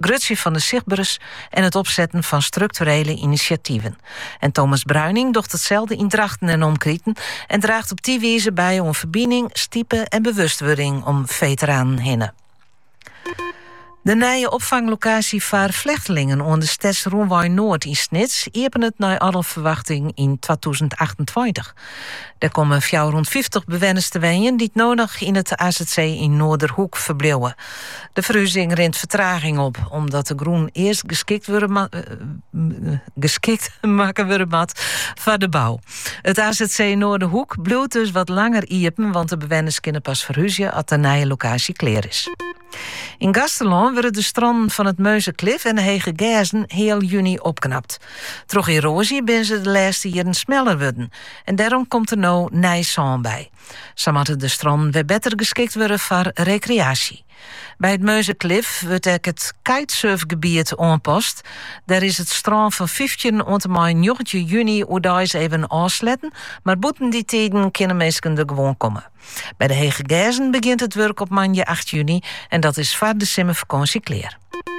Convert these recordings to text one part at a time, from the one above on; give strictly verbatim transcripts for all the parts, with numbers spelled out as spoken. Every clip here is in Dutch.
vergrutsen van de zichtbeurs en het opzetten van structurele initiatieven. En Thomas Bruining docht hetzelfde in Drachten en omkrieten en draagt op die wijze bij om verbinding, stiepen en bewustwording om veteranen heen. De nieuwe opvanglocatie voor vluchtelingen onder de Steds Roenwaai Noord in Snits iepen het naar alle verwachting in tweeduizend achtentwintig. Er komen vierhonderdvijftig bewoners te wonen die het nodig in het A Z C in Noorderhoek verbleven. De verhuizing rent vertraging op, omdat de groen eerst geschikt worden ma- uh, geschikt maken worden mat voor de bouw. Het A Z C Noorderhoek blijft dus wat langer iepen, want de bewoners kunnen pas verhuizen als de nieuwe locatie klaar is. In Gasteland werden de stranden van het Meuzenklif en de Hege Gerzen heel juni opknapt. Troch erosie ben ze de laatste jaren smeller worden. En daarom komt er nou Nijsaan bij. Zo moeten de stranden weer beter geschikt worden voor recreatie. Bij het Meuzenklif wordt ook het kitesurfgebied aanpast. Daar is het strand van vijftien tot negentien juni oudais even afsletten, maar boeten die tijden kunnen mensen er gewoon komen. Bij de Hege Gerzen begint het werk op maandag acht juni en dat is voor de zomervakantie klaar.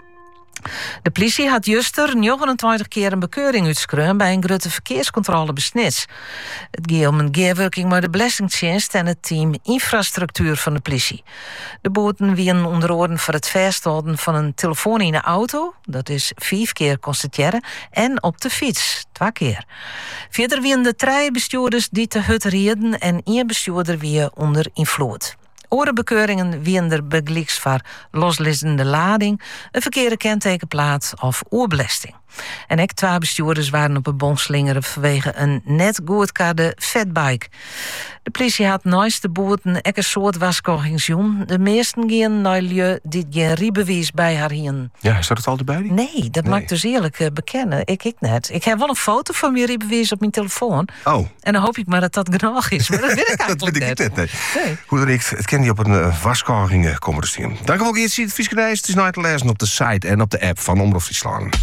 De politie had juster negenentwintig keer een bekeuring uitschreven bij een grote verkeerscontrole besnits. Het gaat om een gearworking met de Belastingdienst en het team infrastructuur van de politie. De boeten wienen onder andere voor het vasthouden van een telefoon in de auto, dat is vijf keer constateren, en op de fiets, twee keer. Verder wienen de drie bestuurders die te hut reden en één bestuurder weer onder invloed. Orenbekeuringen wienen er begelijks voor loslissende lading, een verkeerde kentekenplaat of oorbelasting. En ook twee bestuurders waren op een bonslingeren vanwege een net goedkade fatbike. De politie had naast de boeten ook een soort waskorgingsjoen. De meesten gaan naar lieu die geen rijbewijs bij haar hien. Ja, staat het al erbij? Nee, dat nee. Mag ik dus eerlijk uh, bekennen. Ik, ik net. Ik heb wel een foto van mijn rijbewijs op mijn telefoon. Oh. En dan hoop ik maar dat dat genoeg is. Maar dat weet ik eigenlijk dat weet ik net. Nee. Nee. Hoe dat ik het ken die op een uh, waskorging uh, komen te zien. Dank u wel, Geertje. Het Fieskenijs. Het is nou te lezen op de site en op de app van Omroep Friesland.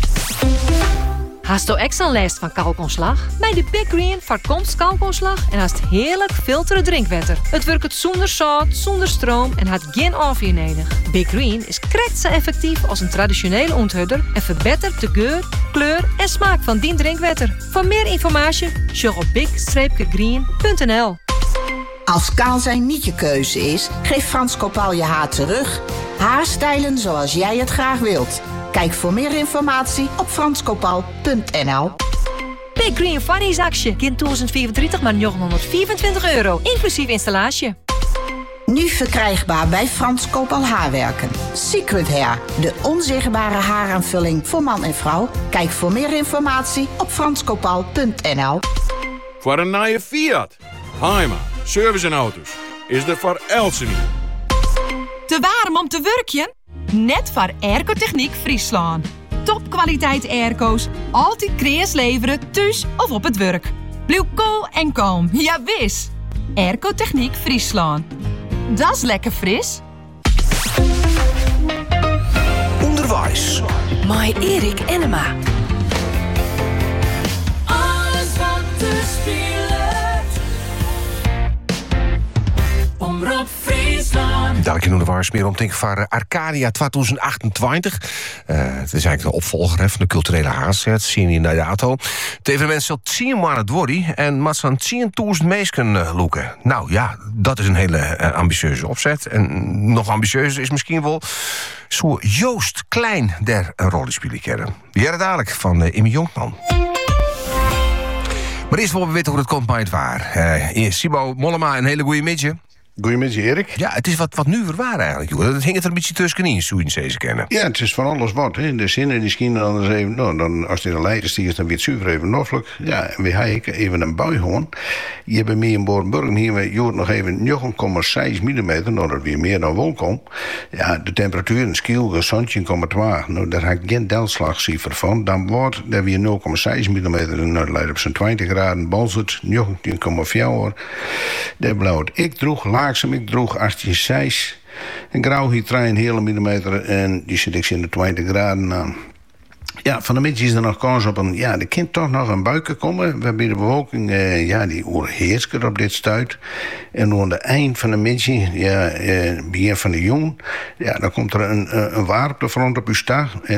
Haast ook extra lijst van kalkontslag? Bij de Big Green voorkomt kalkontslag en haast heerlijk filteren drinkwater. Het werkt zonder zout, zonder stroom en had geen afweer nodig. Big Green is krekt zo effectief als een traditionele onthudder en verbetert de geur, kleur en smaak van die drinkwater. Voor meer informatie, check op big green punt n l. Als kaal zijn niet je keuze is, geef Frans Kopaal je haar terug. Haarstijlen zoals jij het graag wilt. Kijk voor meer informatie op frans kopaal punt n l. Big Green Funnies-actie. Kind tweeduizend vierentwintig maar negenhonderdvierentwintig euro. Inclusief installatie. Nu verkrijgbaar bij Frans Kopaal Haarwerken. Secret Hair, de onzichtbare haaraanvulling voor man en vrouw. Kijk voor meer informatie op frans kopaal punt n l. Voor een nieuwe Fiat, Heima, service en auto's, is er voor Elsen. Te warm om te werkje? Net voor Airco-Techniek Friesland. Topkwaliteit airco's, altijd kreas leveren, thuis of op het werk. Blijf cool en kalm, ja wis. Airco-Techniek Friesland. Dat is lekker fris. Onderwijs. My Erik Enema. Alles wat te spelen. Omroep Friesland. Dadelijk in Onderwijs meer om te denken van Arcadia tweeduizend achtentwintig. Uh, het is eigenlijk de opvolger hè, van de culturele haarzet. Zien in de dato. Het evenement zal tien maanden worden en met zo'n tienduizend mensen uh, loeken. Nou ja, dat is een hele uh, ambitieuze opzet. En nog ambitieuzer is misschien wel zo Joost Klein der een rol spelen kennen. Jere dadelijk van uh, Immi Jonkman. Maar eerst willen we weten hoe het komt bij het waar. Uh, Sibo Mollema, een hele goede middag. Goedemiddag, Erik. Ja, het is wat, wat nu weer waar eigenlijk, joh. Dat hing het er een beetje tussenin, zo je ze kennen. Ja, het is van alles wat. Hè. De zinnen die schienen dan eens even... Nou, dan, als dit een leider stiert, dan weer het zuiver even noffelijk. Ja, en weer hij even een bui gewoon. Je hebt meer in Borenburg hier met jood nog even negen komma zes millimeter. Nou, dat weer meer dan welkom. Ja, de temperatuur in Skiel, zantien komma twee. Nou, daar heb ik geen delslagcijfer van. Dan wordt er weer nul komma zes millimeter. En dat leidt op zijn twintig graden. Balzert, negentien komma vier. Daar blauwt ik droeg laag. Ik droeg achttien komma zes. En grauw hier een hele millimeter. En die zit ik in de twintig graden aan. Ja, van de middag is er nog kans op een... Ja, er kan toch nog een buiken komen. We hebben de bewolking, eh, ja, die overheerst op dit stuit. En aan het eind van de middag, ja, eh, begin van de jong... Ja, dan komt er een, een waar op de front op uw stag.